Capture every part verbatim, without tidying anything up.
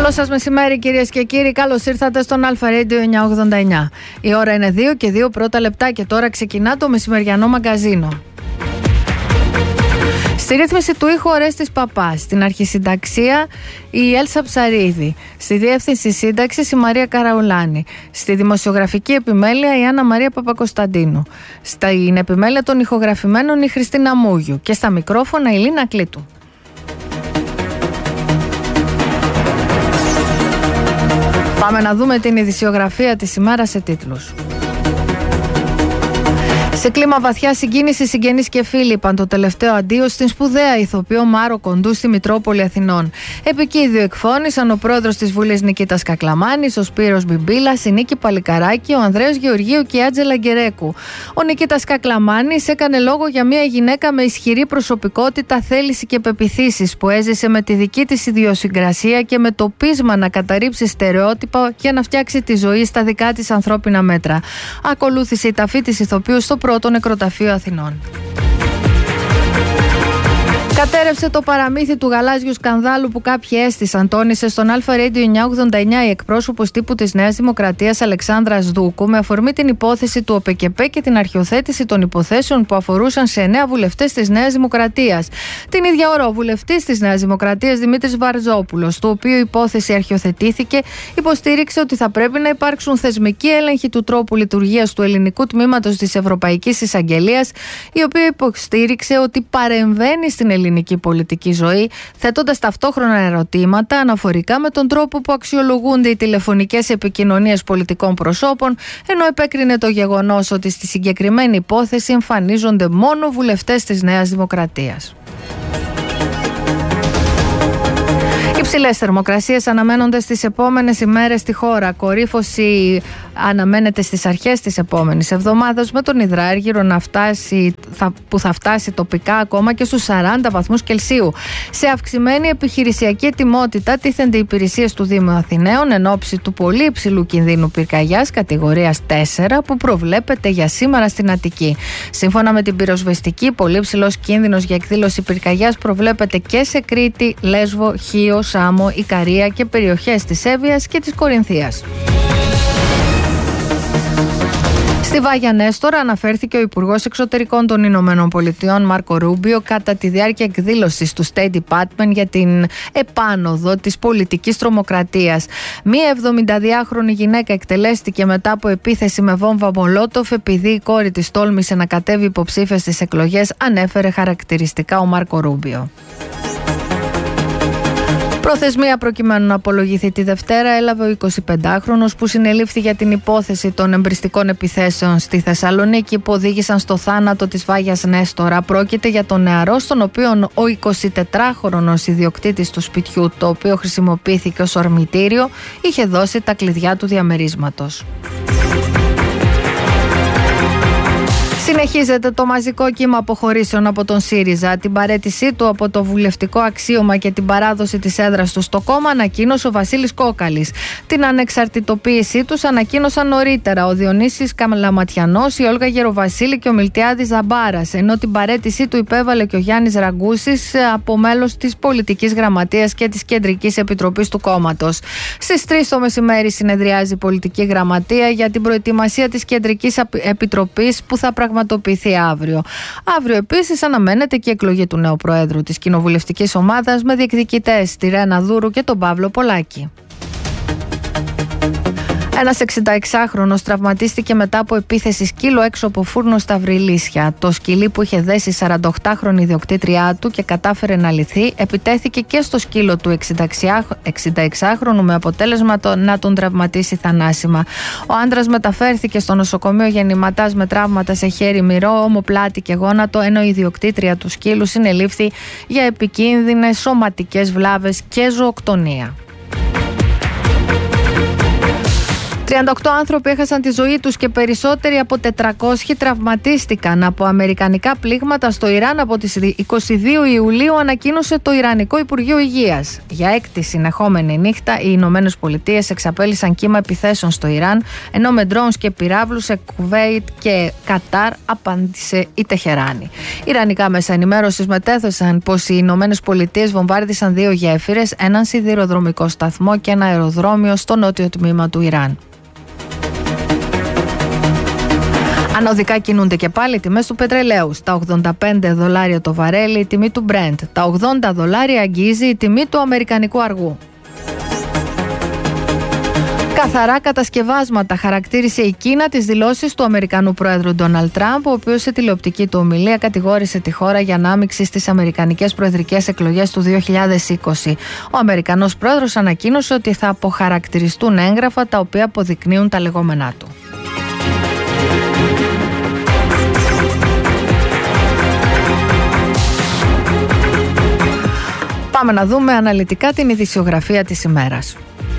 Καλό σας μεσημέρι, κυρίες και κύριοι. Καλώς ήρθατε στον Αλφα Radio εννιακόσια ογδόντα εννιά. Η ώρα είναι δύο και δύο πρώτα λεπτά και τώρα ξεκινά το μεσημεριανό μαγκαζίνο. Στη ρύθμιση του ήχου Ορέστης Παπάς, στην αρχισυνταξία η Έλσα Ψαρίδη, στη διεύθυνση σύνταξης η Μαρία Καραουλάνη, στη δημοσιογραφική επιμέλεια η Άννα Μαρία Παπακοσταντίνου, στην επιμέλεια των ηχογραφημένων η Χριστίνα Μούγιου και στα μικρόφωνα η Λίνα Κλήτου. Πάμε να δούμε την ειδησιογραφία της ημέρας σε τίτλους. Σε κλίμα βαθιά συγκίνηση, συγγενείς και φίλοι είπαν το τελευταίο αντίο στην σπουδαία ηθοποιό Μάρο Κοντού στη Μητρόπολη Αθηνών. Επικίδιο εκφώνησαν ο πρόεδρος της Βουλής Νικήτας Κακλαμάνης, ο Σπύρος Μπιμπίλας, η Νίκη Παλικαράκη, ο Ανδρέας Γεωργίου και η Άντζελα Γκερέκου. Ο Νικήτας Κακλαμάνης έκανε λόγο για μια γυναίκα με ισχυρή προσωπικότητα, θέληση και πεποιθήσεις που έζησε με τη δική της ιδιοσυγκρασία και με το πείσμα να καταρρύψει στερεότυπα και να φτιάξει τη ζωή στα δικά της ανθρώπινα μέτρα. Ακολούθησε η ταφή της ηθοποιού στο πρώτο νεκροταφείο Αθηνών. Κατέρευσε το παραμύθι του γαλάζιου σκανδάλου που κάποιοι έστησαν, τόνισε στον Αλφα Radio εννιακόσια ογδόντα εννιά η εκπρόσωπος τύπου της Νέας Δημοκρατίας Αλεξάνδρας Δούκου, με αφορμή την υπόθεση του ΟΠΕΚΕΠΕ και την αρχιοθέτηση των υποθέσεων που αφορούσαν σε εννέα βουλευτές της Νέας Δημοκρατίας. Την ίδια ώρα, ο βουλευτής της Νέας Δημοκρατίας Δημήτρης Βαρζόπουλος, του οποίου η υπόθεση αρχιοθετήθηκε, υποστήριξε ότι θα πρέπει να υπάρξουν θεσμικοί έλεγχοι του τρόπου λειτουργίας του ελληνικού τμήματος της Ευρωπαϊκής Εισαγγελίας, η οποία υποστήριξε ότι παρεμβαίνει στην ελληνική ελληνική πολιτική ζωή, θέτοντας ταυτόχρονα ερωτήματα αναφορικά με τον τρόπο που αξιολογούνται οι τηλεφωνικές επικοινωνίες πολιτικών προσώπων, ενώ επέκρινε το γεγονός ότι στη συγκεκριμένη υπόθεση εμφανίζονται μόνο βουλευτές της Νέας Δημοκρατίας. Υψηλές θερμοκρασίες αναμένονται στις επόμενες ημέρες στη χώρα. Κορύφωση αναμένεται στις αρχές της επόμενης εβδομάδας, με τον υδράργυρο να φτάσει, θα, που θα φτάσει τοπικά ακόμα και στους σαράντα βαθμούς Κελσίου. Σε αυξημένη επιχειρησιακή ετοιμότητα τίθενται οι υπηρεσίες του Δήμου Αθηναίων εν ώψη του πολύ υψηλού κινδύνου πυρκαγιάς κατηγορίας τέσσερα που προβλέπεται για σήμερα στην Αττική. Σύμφωνα με την πυροσβεστική, πολύ ψηλός κίνδυνος για εκδήλωση πυρκαγιάς προβλέπεται και σε Κρήτη, Λέσβο, Χίο, Σάμο, Ικαρία και περιοχές της Εύβοιας και της Κορινθίας. Στη Βάγια Νέστορα αναφέρθηκε ο Υπουργός Εξωτερικών των Ηνωμένων Πολιτειών Μάρκο Ρούμπιο κατά τη διάρκεια εκδήλωσης του State Department για την επάνωδο της πολιτικής τρομοκρατίας. Μία εβδομηνταδυάχρονη γυναίκα εκτελέστηκε μετά από επίθεση με βόμβα Μολότοφ επειδή η κόρη της τόλμησε να κατέβει υποψήφια στις εκλογές, ανέφερε χαρακτηριστικά ο Μάρκο Ρούμπιο. Προθεσμία προκειμένου να απολογηθεί τη Δευτέρα έλαβε ο εικοσιπεντάχρονος που συνελήφθη για την υπόθεση των εμπριστικών επιθέσεων στη Θεσσαλονίκη που οδήγησαν στο θάνατο της Βάγιας Νέστορα. Πρόκειται για τον νεαρό στον οποίο ο εικοσιτετράχρονος ιδιοκτήτης του σπιτιού, το οποίο χρησιμοποιήθηκε ως ορμητήριο, είχε δώσει τα κλειδιά του διαμερίσματος. Συνεχίζεται το μαζικό κύμα αποχωρήσεων από τον ΣΥΡΙΖΑ. Την παραίτησή του από το βουλευτικό αξίωμα και την παράδοση της έδρας του στο κόμμα ανακοίνωσε ο Βασίλης Κόκαλης. Την ανεξαρτητοποίησή τους ανακοίνωσαν νωρίτερα ο Διονύσης Καμλαματιανός, η Όλγα Γεροβασίλη και ο Μιλτιάδης Ζαμπάρας, ενώ την παραίτησή του υπέβαλε και ο Γιάννης Ραγκούσης από μέλος της Πολιτικής Γραμματείας και της Κεντρικής Επιτροπής του κόμματος. Στις τρεις το μεσημέρι συνεδριάζει η Πολιτική Γραμματεία για την προετοιμασία της Κεντρικής Επιτροπής που θα πραγματοποιηθεί πραγματοποιηθεί αύριο. Αύριο επίσης αναμένεται και η εκλογή του νέου Προέδρου της κοινοβουλευτικής ομάδας με διεκδικητές τη Ρένα Δούρου και τον Παύλο Πολάκη. Ένας εξηνταεξάχρονος τραυματίστηκε μετά από επίθεση σκύλου έξω από φούρνο στα Βρυλίσια. Το σκυλί που είχε δέσει η σαρανταοκτάχρονη ιδιοκτήτριά του και κατάφερε να λυθεί, επιτέθηκε και στο σκύλο του εξηνταεξάχρονου με αποτέλεσμα το να τον τραυματίσει θανάσιμα. Ο άντρας μεταφέρθηκε στο νοσοκομείο γεννηματάς με τραύματα σε χέρι, μυρό, ομοπλάτη και γόνατο, ενώ η ιδιοκτήτρια του σκύλου συνελήφθη για επικίνδυνες σωματικές βλάβες και ζωοκτονία. τριάντα οκτώ άνθρωποι έχασαν τη ζωή τους και περισσότεροι από τετρακόσιοι τραυματίστηκαν από αμερικανικά πλήγματα στο Ιράν από τις είκοσι δύο Ιουλίου, ανακοίνωσε το Ιρανικό Υπουργείο Υγείας. Για έκτη συνεχόμενη νύχτα, οι Ηνωμένες Πολιτείες εξαπέλυσαν κύμα επιθέσεων στο Ιράν, ενώ με ντρόουνς και πυράβλους σε Κουβέιτ και Κατάρ απάντησε η Τεχεράνη. Ιρανικά μέσα ενημέρωσης μετέθεσαν πως οι Ηνωμένες Πολιτείες βομβάρδισαν δύο γέφυρες, έναν σιδηροδρομικό σταθμό και ένα αεροδρόμιο στο νότιο τμήμα του Ιράν. Ανωδικά κινούνται και πάλι οι τιμές του πετρελαίου. Στα ογδόντα πέντε δολάρια το βαρέλι η τιμή του Brent. Τα ογδόντα δολάρια αγγίζει η τιμή του αμερικανικού αργού. Καθαρά κατασκευάσματα χαρακτήρισε η Κίνα τις δηλώσεις του Αμερικανού Πρόεδρου Ντόναλντ Τραμπ, ο οποίος σε τηλεοπτική του ομιλία κατηγόρησε τη χώρα για ανάμειξη στις αμερικανικές προεδρικές εκλογές του δύο χιλιάδες είκοσι. Ο Αμερικανός Πρόεδρος ανακοίνωσε ότι θα αποχαρακτηριστούν έγγραφα τα οποία αποδεικνύουν τα λεγόμενά του. Πάμε να δούμε αναλυτικά την ειδησιογραφία της ημέρας.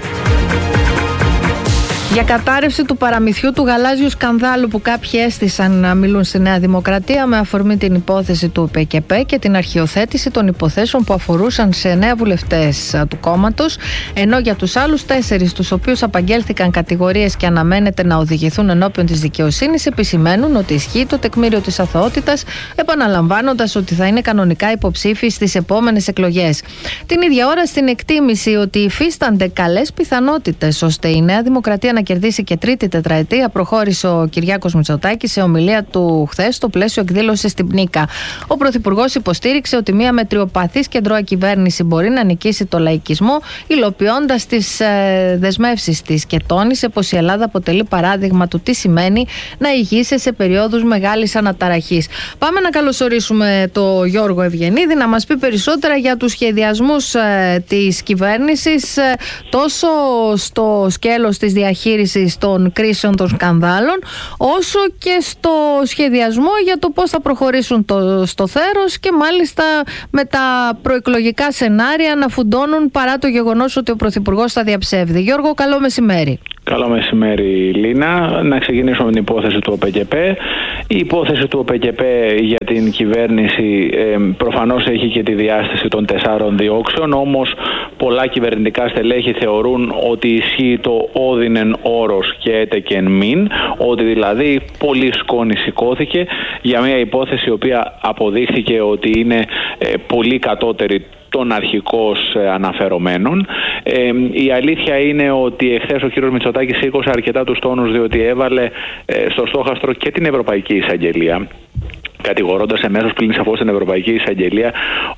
Για κατάρρευση του παραμυθιού του γαλάζιου σκανδάλου που κάποιοι αίσθησαν να μιλούν στη Νέα Δημοκρατία με αφορμή την υπόθεση του ΠΚΠ και την αρχιοθέτηση των υποθέσεων που αφορούσαν σε εννέα βουλευτές του κόμματος, ενώ για τους άλλους τέσσερις, τους οποίους απαγγέλθηκαν κατηγορίες και αναμένεται να οδηγηθούν ενώπιον της δικαιοσύνης, επισημαίνουν ότι ισχύει το τεκμήριο της αθωότητας, επαναλαμβάνοντας ότι θα είναι κανονικά υποψήφιοι στις επόμενες εκλογές. Την ίδια ώρα, στην εκτίμηση ότι υφίστανται καλές πιθανότητες ώστε η Νέα Δημοκρατία να κερδίσει και τρίτη τετραετία, προχώρησε ο Κυριάκος Μητσοτάκης σε ομιλία του χθες στο πλαίσιο εκδήλωσης στην Πνίκα. Ο Πρωθυπουργός υποστήριξε ότι μια μετριοπαθής κεντρώα κυβέρνηση μπορεί να νικήσει το λαϊκισμό, υλοποιώντας τις ε, δεσμεύσεις της, και τόνισε πως η Ελλάδα αποτελεί παράδειγμα του τι σημαίνει να ηγείσαι σε περιόδους μεγάλης αναταραχής. Πάμε να καλωσορίσουμε το Γιώργο Ευγενίδη να μας πει περισσότερα για τους σχεδιασμούς ε, της κυβέρνησης, ε, τόσο στο σκέλος της διαχείρισης των κρίσεων των σκανδάλων, όσο και στο σχεδιασμό για το πώς θα προχωρήσουν το, στο θέρος, και μάλιστα με τα προεκλογικά σενάρια να φουντώνουν παρά το γεγονός ότι ο Πρωθυπουργός θα διαψεύδει. Γιώργο, καλό μεσημέρι. Καλό μεσημέρι, Λίνα. Να ξεκινήσουμε με την υπόθεση του ΟΠΚΠ. Η υπόθεση του ΟΠΚΠ για την κυβέρνηση ε, προφανώς έχει και τη διάσταση των τεσσάρων διώξεων, όμως πολλά κυβερνητικά στελέχη θεωρούν ότι ισχύει το όδινεν όρος και έτεκεν μην, ότι δηλαδή πολύ σκόνη σηκώθηκε για μια υπόθεση η οποία αποδείχθηκε ότι είναι ε, πολύ κατώτερη των αρχικώς αναφερομένων. Ε, η αλήθεια είναι ότι εχθές ο κύριος Μητσοτάκης σήκωσε αρκετά τους τόνους, διότι έβαλε ε, στο στόχαστρο και την Ευρωπαϊκή Εισαγγελία, κατηγορώντας εμέσως πλην σαφώς την Ευρωπαϊκή Εισαγγελία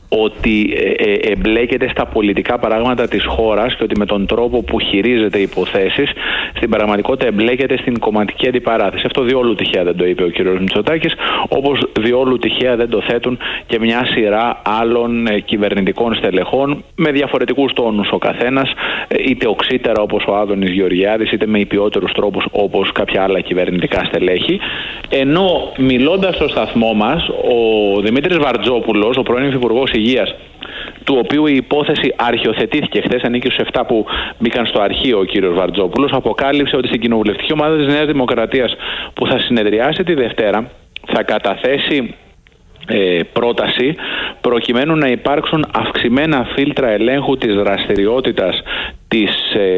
ότι ε, ε, εμπλέκεται στα πολιτικά πράγματα της χώρας και ότι με τον τρόπο που χειρίζεται υποθέσεις στην πραγματικότητα εμπλέκεται στην κομματική αντιπαράθεση. Αυτό διόλου τυχαία δεν το είπε ο κύριος Μητσοτάκης, όπως διόλου τυχαία δεν το θέτουν και μια σειρά άλλων ε, κυβερνητικών στελεχών με διαφορετικούς τόνους ο καθένας, ε, είτε οξύτερα όπως ο Άδωνης Γεωργιάδης, είτε με υπιότερους τρόπους όπως κάποια άλλα κυβερνητικά στελέχη. Ενώ μιλώντας στο σταθμό μας, ο Δημήτρης Βαρτζόπουλος, ο πρώην Υφυπουργός Υγείας, του οποίου η υπόθεση αρχιοθετήθηκε χθες, ανήκει στους εφτά που μπήκαν στο αρχείο ο κύριος Βαρτζόπουλος, αποκάλυψε ότι στην κοινοβουλευτική ομάδα της Νέας Δημοκρατίας που θα συνεδριάσει τη Δευτέρα θα καταθέσει ε, πρόταση προκειμένου να υπάρξουν αυξημένα φίλτρα ελέγχου της δραστηριότητας της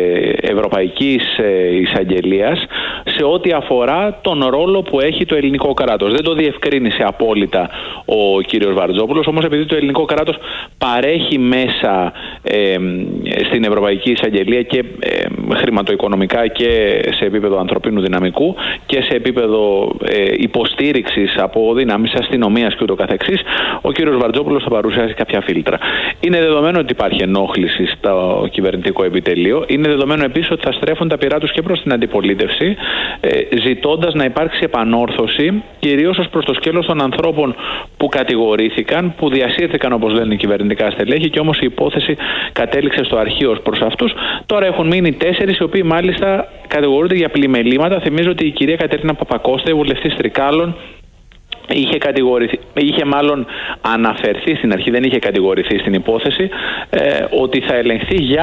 Ευρωπαϊκής Εισαγγελίας σε ό,τι αφορά τον ρόλο που έχει το ελληνικό κράτος. Δεν το διευκρίνησε απόλυτα ο κύριος Βαρτζόπουλος, όμως επειδή το ελληνικό κράτος παρέχει μέσα ε, στην Ευρωπαϊκή Εισαγγελία και ε, χρηματοοικονομικά και σε επίπεδο ανθρωπίνου δυναμικού και σε επίπεδο ε, υποστήριξης από δυνάμεις αστυνομίας και ούτω καθεξής, ο κύριος Βαρτζόπουλος θα παρουσιάσει κάποια φίλτρα. Είναι δεδομένο ότι υπάρχει ενόχληση στο κυβερνητικό επιτελείο. Είναι δεδομένο επίσης ότι θα στρέφουν τα πυρά τους και προς την αντιπολίτευση, ε, ζητώντας να υπάρξει επανόρθωση, κυρίως ως προς το σκέλος των ανθρώπων που κατηγορήθηκαν, που διασύρθηκαν όπως λένε οι κυβερνητικά στελέχη, και όμως η υπόθεση κατέληξε στο αρχείο ως προς αυτούς. Τώρα έχουν μείνει τέσσερις, οι οποίοι μάλιστα κατηγορούνται για πλημελήματα. Θυμίζω ότι η κυρία Κατερίνα Παπακώστα, η βουλευτής Τρικάλων, Είχε, είχε μάλλον αναφερθεί στην αρχή, δεν είχε κατηγορηθεί στην υπόθεση, ε, ότι θα ελεγχθεί για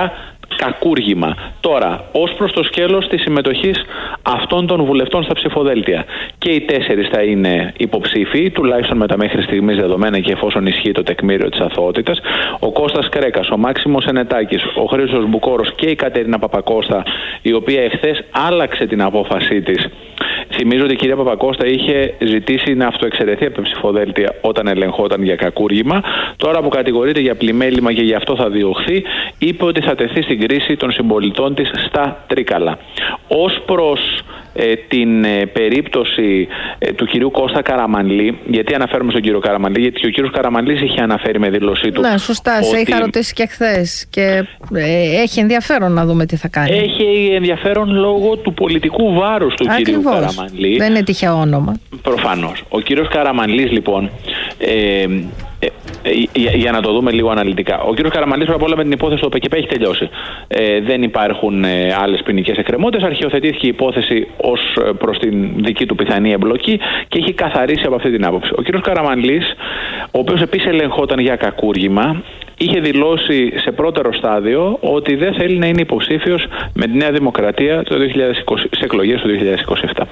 κακούργημα. Τώρα, ως προς το σκέλος της συμμετοχής αυτών των βουλευτών στα ψηφοδέλτια, και οι τέσσερις θα είναι υποψήφοι, τουλάχιστον με τα μέχρι στιγμής δεδομένα και εφόσον ισχύει το τεκμήριο της αθωότητας. Ο Κώστας Κρέκας, ο Μάξιμος Ενετάκης, ο Χρήστος Μπουκόρος και η Κατερίνα Παπακώστα, η οποία εχθές άλλαξε την απόφασή της. Θυμίζω ότι η κυρία Παπακώστα είχε ζητήσει να αυτοεξαιρεθεί από τα ψηφοδέλτια όταν ελεγχόταν για κακούργημα. Τώρα που κατηγορείται για πλημέλημα και γι' αυτό θα διωχθεί, είπε ότι θα τεθεί στην κρίση των συμπολιτών της στα Τρίκαλα. Ως προς ε, την ε, περίπτωση ε, του κυρίου Κώστα Καραμανλή, γιατί αναφέρουμε στον κύριο Καραμανλή, γιατί ο κύριος Καραμανλής είχε αναφέρει με δήλωσή του. Ναι, σωστά. Ότι... σε είχα ρωτήσει και χθες και ε, έχει ενδιαφέρον να δούμε τι θα κάνει. Έχει ενδιαφέρον λόγω του πολιτικού βάρους του Ακριβώς. κυρίου Καραμανλή. Δεν είναι τυχαίο όνομα. Προφανώς. Ο κύριος Καραμανλής, λοιπόν, ε, ε, ε, για, για να το δούμε λίγο αναλυτικά. Ο κύριος Καραμανλής, πρώτα απ' όλα, με την υπόθεση του ΟΠΕΚΕΠΕ έχει τελειώσει. Ε, δεν υπάρχουν ε, άλλες ποινικές εκκρεμότητες. Αρχιοθετήθηκε η υπόθεση ως προς την δική του πιθανή εμπλοκή και έχει καθαρίσει από αυτή την άποψη. Ο κύριος Καραμανλής, ο οποίος επίσης ελεγχόταν για κακούργημα, είχε δηλώσει σε πρώτερο στάδιο ότι δεν θέλει να είναι υποψήφιος με τη Νέα Δημοκρατία το δύο χιλιάδες είκοσι, σε εκλογές του δύο χιλιάδες είκοσι επτά.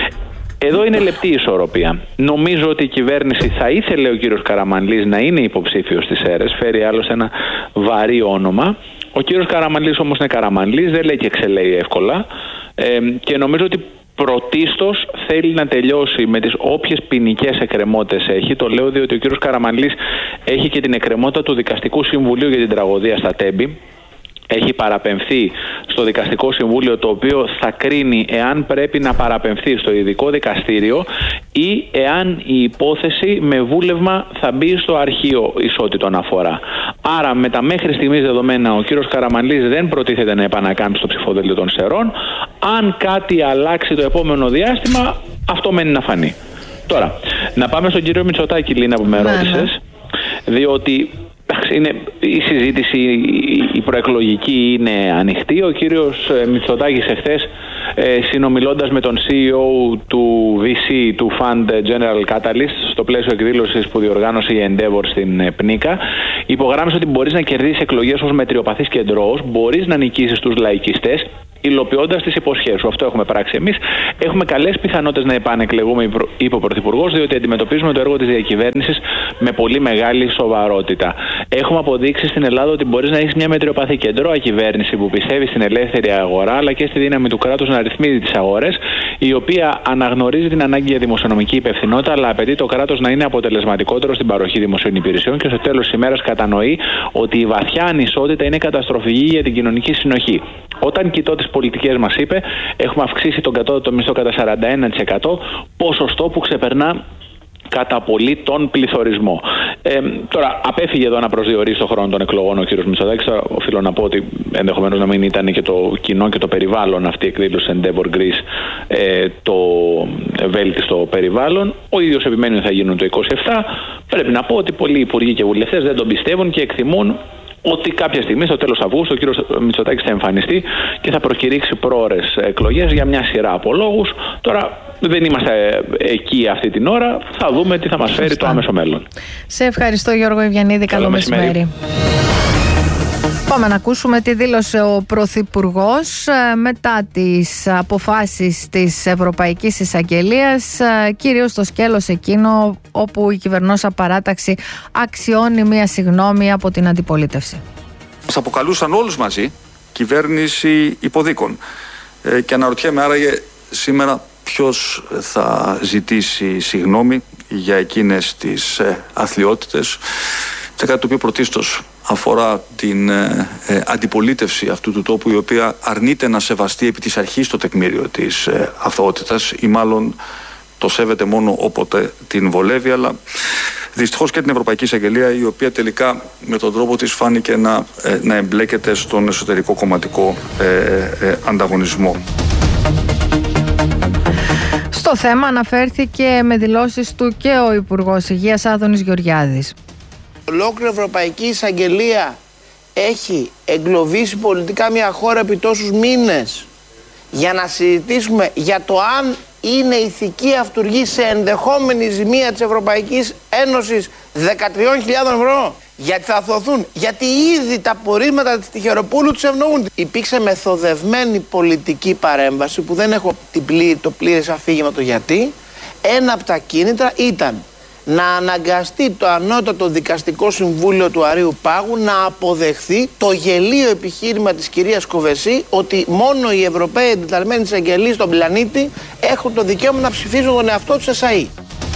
Εδώ είναι λεπτή η ισορροπία. Νομίζω ότι η κυβέρνηση θα ήθελε ο κύριος Καραμανλής να είναι υποψήφιος στις αίρες, φέρει άλλωστε ένα βαρύ όνομα. Ο κύριος Καραμανλής όμως είναι Καραμανλής, δεν λέει και εξελέει εύκολα ε, και νομίζω ότι πρωτίστως θέλει να τελειώσει με τις όποιες ποινικές εκκρεμότητες έχει. Το λέω διότι ο κύριος Καραμανλής έχει και την εκκρεμότητα του Δικαστικού Συμβουλίου για την τραγωδία στα Τέμπη. Έχει παραπεμφθεί στο Δικαστικό Συμβούλιο, το οποίο θα κρίνει εάν πρέπει να παραπεμφθεί στο ειδικό δικαστήριο ή εάν η υπόθεση με βούλευμα θα μπει στο αρχείο ισότητων αφορά. Άρα, με τα μέχρι στιγμής δεδομένα, ο κύριος Καραμανλής δεν προτίθεται να επανακάμψει το ψηφοδέλτιο των Σερών. Αν κάτι αλλάξει το επόμενο διάστημα, αυτό μένει να φανεί. Τώρα, να πάμε στον κύριο Μητσοτάκη, Λίνα, που με ρώτησες, διότι είναι, η συζήτηση, η προεκλογική είναι ανοιχτή. Ο κύριος Μητσοτάκης εχθές, ε, συνομιλώντας με τον σι ι ο του βι σι, του Fund General Catalyst, στο πλαίσιο εκδήλωσης που διοργάνωσε η Endeavor στην Πνίκα, υπογράμμισε ότι μπορείς να κερδίσεις εκλογές ως μετριοπαθής κεντρός, μπορείς να νικήσεις τους λαϊκιστές, υλοποιώντας τις υποσχέσεις σου. Αυτό έχουμε πράξει εμείς. Έχουμε καλές πιθανότητες να επανεκλεγούμε, είπε ο Πρωθυπουργός, διότι αντιμετωπίζουμε το έργο της διακυβέρνησης με πολύ μεγάλη σοβαρότητα. Έχουμε αποδείξει στην Ελλάδα ότι μπορείς να έχεις μια μετριοπαθή κεντρώα κυβέρνηση που πιστεύει στην ελεύθερη αγορά, αλλά και στη δύναμη του κράτους να ρυθμίζει τις αγορές, η οποία αναγνωρίζει την ανάγκη για δημοσιονομική υπευθυνότητα, αλλά απαιτεί το κράτος να είναι αποτελεσματικότερο στην παροχή δημοσίων υπηρεσιών και στο τέλος της ημέρας κατανοεί ότι η βαθιά ανισότητα είναι καταστροφική για την κοινωνική συνοχή. Όταν κοιτώ τις πολιτικές μας, είπε, έχουμε αυξήσει τον κατώτατο μισθό κατά σαράντα ένα τοις εκατό, ποσοστό που ξεπερνά κατά πολύ τον πληθωρισμό. Ε, τώρα, απέφυγε εδώ να προσδιορίσει το χρόνο των εκλογών ο κ. Μητσοτάκης. Οφείλω να πω ότι ενδεχομένως να μην ήταν και το κοινό και το περιβάλλον αυτή η εκδήλωση Endeavor Greece ε, το βέλτιστο περιβάλλον. Ο ίδιος επιμένει ότι θα γίνουν το είκοσι επτά. Πρέπει να πω ότι πολλοί υπουργοί και βουλευτές δεν τον πιστεύουν και εκτιμούν ότι κάποια στιγμή στο τέλος Αυγούστου ο κύριος Μητσοτάκης θα εμφανιστεί και θα προκηρύξει πρόορες εκλογές για μια σειρά από λόγους. Τώρα δεν είμαστε εκεί αυτή την ώρα. Θα δούμε τι θα μας φέρει το άμεσο μέλλον. Σε ευχαριστώ, Γιώργο Ευγενίδη. Καλό, Καλό μεσημέρι. μεσημέρι. Πάμε να ακούσουμε τι δήλωσε ο Πρωθυπουργός μετά τις αποφάσεις της Ευρωπαϊκής Εισαγγελίας, κυρίως στο σκέλος εκείνο όπου η κυβερνώσα παράταξη αξιώνει μία συγγνώμη από την αντιπολίτευση. Μας αποκαλούσαν όλους μαζί κυβέρνηση υποδίκων ε, και αναρωτιέμαι άραγε σήμερα ποιος θα ζητήσει συγγνώμη για εκείνες τις ε, αθλιότητες, σε κάτι το οποίο πρωτίστως αφορά την ε, ε, αντιπολίτευση αυτού του τόπου, η οποία αρνείται να σεβαστεί επί της αρχής το τεκμήριο της ε, αθωότητας ή μάλλον το σέβεται μόνο όποτε την βολεύει, αλλά δυστυχώς και την Ευρωπαϊκή Εισαγγελία, η οποία τελικά με τον τρόπο της φάνηκε να, ε, να εμπλέκεται στον εσωτερικό κομματικό ε, ε, ανταγωνισμό. Στο θέμα αναφέρθηκε με δηλώσεις του και ο Υπουργός Υγείας Άδωνης Γεωργιάδης. Ολόκληρη Ευρωπαϊκή Εισαγγελία έχει εγκλωβίσει πολιτικά μια χώρα επί τόσους μήνες για να συζητήσουμε για το αν είναι ηθική αυτουργή σε ενδεχόμενη ζημία της Ευρωπαϊκής Ένωσης δεκατρείς χιλιάδες ευρώ. Γιατί θα αθωωθούν. Γιατί ήδη τα πορίσματα της Τυχεροπούλου τους ευνοούν. Υπήρξε μεθοδευμένη πολιτική παρέμβαση που δεν έχω την πλή, το πλήρες αφήγημα το γιατί. Ένα από τα κίνητρα ήταν να αναγκαστεί το ανώτατο δικαστικό συμβούλιο του Αρείου Πάγου να αποδεχθεί το γελίο επιχείρημα της κυρίας Κοβεσί ότι μόνο οι Ευρωπαίοι εντεταλμένοι της αγγελίας στον πλανήτη έχουν το δικαίωμα να ψηφίζουν τον εαυτό τους ΕΣΑΗ.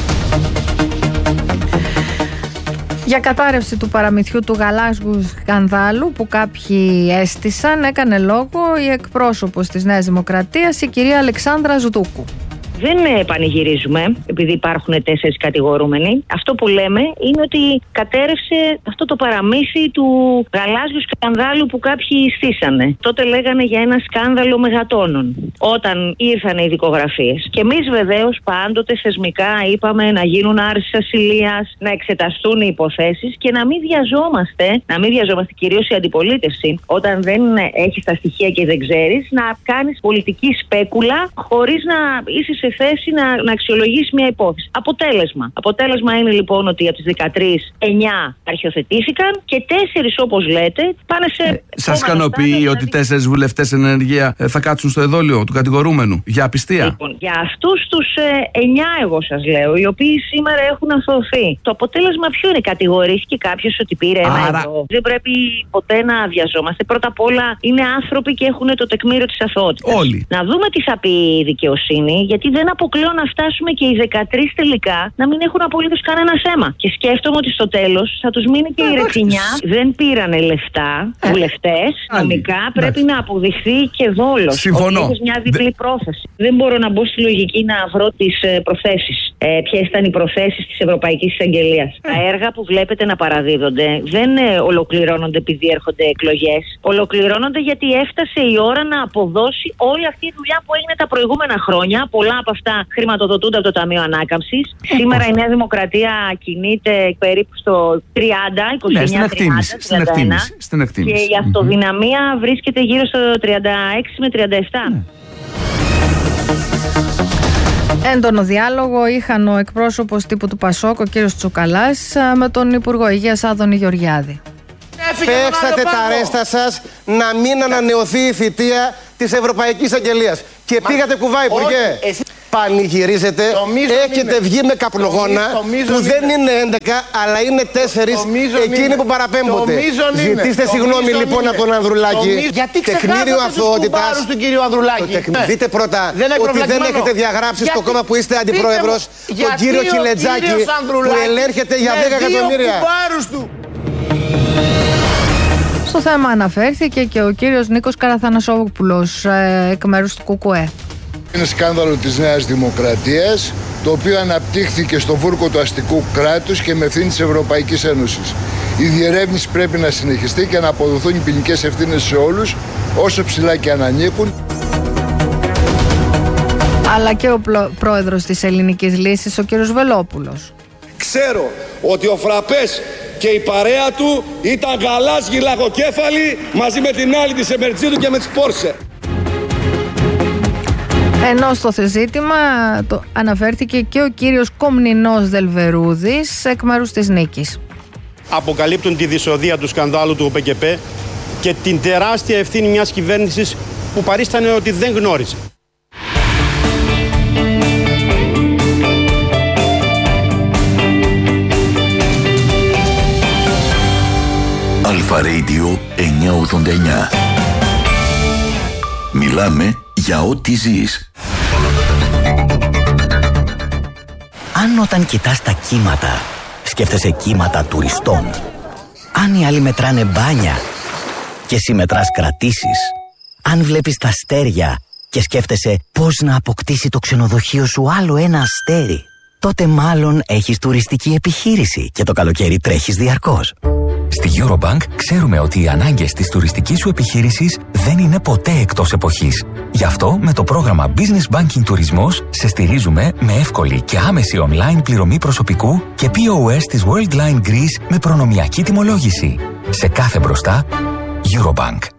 Για κατάρρευση του παραμυθιού του γαλάζιου σκανδάλου που κάποιοι έστησαν, έκανε λόγο η εκπρόσωπος της Νέας Δημοκρατίας, η κυρία Αλεξάνδρα Ζδούκου. Δεν πανηγυρίζουμε επειδή υπάρχουν τέσσερις κατηγορούμενοι. Αυτό που λέμε είναι ότι κατέρευσε αυτό το παραμύθι του γαλάζιου σκανδάλου που κάποιοι στήσανε. Τότε λέγανε για ένα σκάνδαλο μεγατόνων όταν ήρθαν οι δικογραφίες. Και εμείς βεβαίως πάντοτε θεσμικά είπαμε να γίνουν άρσεις ασυλίας, να εξεταστούν οι υποθέσεις και να μην βιαζόμαστε, να μην βιαζόμαστε κυρίως η αντιπολίτευση, όταν δεν έχεις τα στοιχεία και δεν ξέρεις, να κάνεις πολιτική σπέκουλα χωρίς να είσαι σε θέση να, να αξιολογήσει μια υπόθεση. Αποτέλεσμα. Αποτέλεσμα είναι λοιπόν ότι από τις δεκατρείς, εννιά αρχιοθετήθηκαν και τέσσερις, όπως λέτε, πάνε σε. Ε, Σας ικανοποιεί δηλαδή... ότι τέσσερις βουλευτές εν ενεργεία ε, θα κάτσουν στο εδόλιο του κατηγορούμενου για απιστία? Λοιπόν, για αυτούς τους ε, εννιά, εγώ σας λέω, οι οποίοι σήμερα έχουν αθωωωθεί. Το αποτέλεσμα ποιο είναι? Κατηγορήθηκε κάποιος ότι πήρε ένα Άρα... ευρώ. Δεν πρέπει ποτέ να βιαζόμαστε. Πρώτα απ' όλα είναι άνθρωποι και έχουν το τεκμήριο της αθωότητας. Όλοι. Να δούμε τι θα πει η δικαιοσύνη, γιατί δεν αποκλείω να φτάσουμε και οι δεκατρείς τελικά να μην έχουν απολύτως κανένα θέμα. Και σκέφτομαι ότι στο τέλος θα τους μείνει και η ρετσινιά. Δεν πήρανε λεφτά ε, βουλευτές. Νομικά πρέπει να αποδειχθεί και δόλος. Συμφωνώ. Ότι μια διπλή Δε... πρόθεση. Δεν μπορώ να μπω στη λογική να βρω τις ε, προθέσεις. Ε, ποιες ήταν οι προθέσεις της Ευρωπαϊκής Εισαγγελίας. Ε. Τα έργα που βλέπετε να παραδίδονται δεν ε, ολοκληρώνονται επειδή έρχονται εκλογές. Ολοκληρώνονται γιατί έφτασε η ώρα να αποδώσει όλη αυτή η δουλειά που έγινε τα προηγούμενα χρόνια. Πολλά από αυτά χρηματοδοτούνται από το Ταμείο Ανάκαμψης. Ε, Σήμερα η Νέα Δημοκρατία κινείται περίπου στο τριάντα, είκοσι εννιά, τριάντα, τριάντα ένα. Στην εκτίμηση. Και η αυτοδυναμία mm-hmm. βρίσκεται γύρω στο τριάντα έξι με τριάντα επτά. Mm. Έντονο διάλογο είχαν ο εκπρόσωπος τύπου του Πασόκ, ο κύριος Τσουκαλάς, με τον Υπουργό Υγείας Άδωνη Γεωργιάδη. Παίξατε τα ρέστα σας να μην ανανεωθεί η θητεία της Ευρωπαϊκής Αγγελίας. Και Μα... πήγατε κουβά, Υπουργέ. Εσύ... Πανηγυρίζετε, έχετε είναι. βγει με καπνογόνα που είναι. δεν είναι έντεκα αλλά είναι τέσσερις εκείνοι που παραπέμπονται. Ζητήστε συγγνώμη λοιπόν είναι. από τον Ανδρουλάκη. Γιατί τεκμήριο αθωότητας του κύριου Ανδρουλάκη. Ε. Δείτε πρώτα δεν ότι δεν έχετε διαγράψει Γιατί... στο κόμμα που είστε αντιπρόεδρος τον κύριο Κιλετζάκη που ελέγχεται για δέκα εκατομμύρια. Στο θέμα αναφέρθηκε και ο κύριος Νίκος Καραθανασόπουλος ε, εκ μέρους του ΚΚΕ. Είναι σκάνδαλο της Νέας Δημοκρατίας, το οποίο αναπτύχθηκε στο βούρκο του αστικού κράτους και με ευθύνη της Ευρωπαϊκής Ένωσης. Η διερεύνηση πρέπει να συνεχιστεί και να αποδοθούν οι ποινικές ευθύνες σε όλους, όσο ψηλά και αν ανήκουν. Αλλά και ο πρόεδρος της Ελληνικής Λύσης, ο κύριος Βελόπουλος. Ξέρω ότι ο Φραπές και η παρέα του ήταν γαλάζιοι λαγοκέφαλοι μαζί με την άλλη της Εμερτσίδου και με τις Πόρσε. Ενώ στο ζήτημα το αναφέρθηκε και ο κύριος Κομνηνός Δελβερούδης εκ μέρους της Νίκης. Αποκαλύπτουν τη δυσοδεία του σκανδάλου του ΟΠΚΠ και την τεράστια ευθύνη μιας κυβέρνησης που παρίστανε ότι δεν γνώριζε. Αλφα Radio εννιακόσια ογδόντα εννιά. Μιλάμε για ό,τι ζεις. Αν όταν κοιτάς τα κύματα σκέφτεσαι κύματα τουριστών, αν οι άλλοι μετράνε μπάνια και εσύ μετράς κρατήσεις, αν βλέπεις τα αστέρια και σκέφτεσαι πώς να αποκτήσει το ξενοδοχείο σου άλλο ένα αστέρι, τότε μάλλον έχεις τουριστική επιχείρηση και το καλοκαίρι τρέχεις διαρκώς. Στη Eurobank ξέρουμε ότι οι ανάγκες της τουριστικής σου επιχείρησης δεν είναι ποτέ εκτός εποχής. Γι' αυτό με το πρόγραμμα Business Banking Τουρισμός σε στηρίζουμε με εύκολη και άμεση online πληρωμή προσωπικού και πι ο ες της Worldline Greece με προνομιακή τιμολόγηση. Σε κάθε μπροστά, Eurobank.